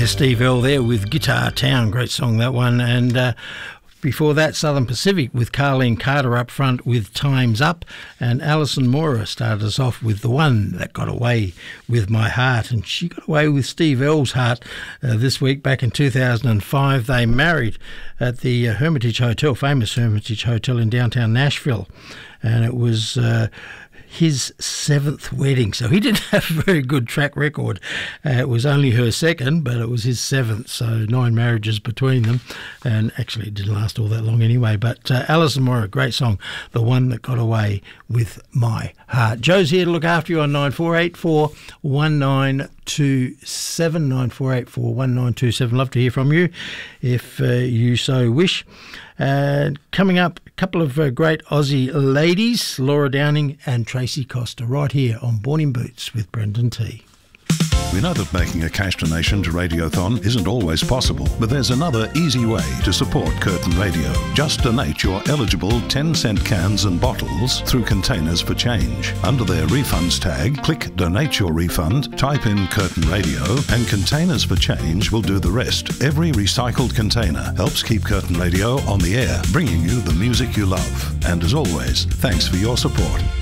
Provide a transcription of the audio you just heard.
There's Steve Earle there with Guitar Town, great song that one, and before that Southern Pacific with Carleen Carter up front with Time's Up, and Alison Mora started us off with The One That Got Away With My Heart, and she got away with Steve Earle's heart this week. Back in 2005 they married at the Hermitage Hotel, famous Hermitage Hotel in downtown Nashville, and it was his 7th wedding, so he didn't have a very good track record. It was only her 2nd, but it was his 7th, so 9 marriages between them, and actually it didn't last all that long anyway. But Alison Mora, great song, The One That Got Away With My Heart. Joe's here to look after you on 9484 1927, 9484 1927. Love to hear from you if you so wish. Coming up, a couple of great Aussie ladies, Laura Downing and Tracy Costa, right here on Born in Boots with Brendan T. We know that making a cash donation to Radiothon isn't always possible, but there's another easy way to support Curtin Radio. Just donate your eligible 10-cent cans and bottles through Containers for Change. Under their refunds tag, click Donate Your Refund, type in Curtin Radio, and Containers for Change will do the rest. Every recycled container helps keep Curtin Radio on the air, bringing you the music you love. And as always, thanks for your support.